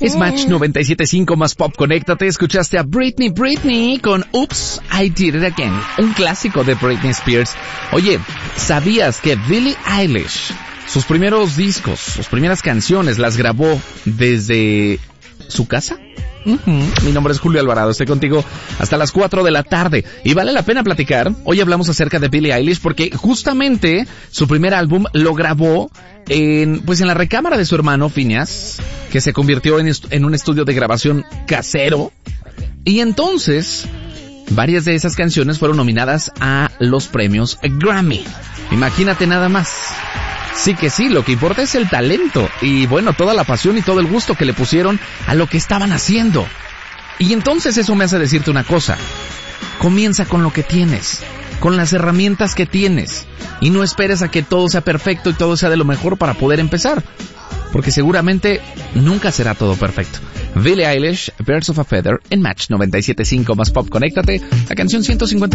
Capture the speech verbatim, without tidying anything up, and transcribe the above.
Es Match noventa y siete punto cinco más pop. Conéctate. Escuchaste a Britney Britney con Oops, I Did It Again, un clásico de Britney Spears. Oye, ¿sabías que Billie Eilish, sus primeros discos, sus primeras canciones, las grabó desde su casa? Uh-huh. Mi nombre es Julio Alvarado, estoy contigo hasta las cuatro de la tarde y vale la pena platicar. Hoy hablamos acerca de Billie Eilish porque justamente su primer álbum lo grabó en, pues en la recámara de su hermano Phineas, que se convirtió en, est- en un estudio de grabación casero, y entonces varias de esas canciones fueron nominadas a los premios Grammy. Imagínate nada más. Sí que sí, lo que importa es el talento y bueno, toda la pasión y todo el gusto que le pusieron a lo que estaban haciendo. Y entonces eso me hace decirte una cosa: comienza con lo que tienes, con las herramientas que tienes, y no esperes a que todo sea perfecto y todo sea de lo mejor para poder empezar, porque seguramente nunca será todo perfecto. Billie Eilish, Birds of a Feather, en Match noventa y siete punto cinco más pop. Conéctate, la canción ciento cincuenta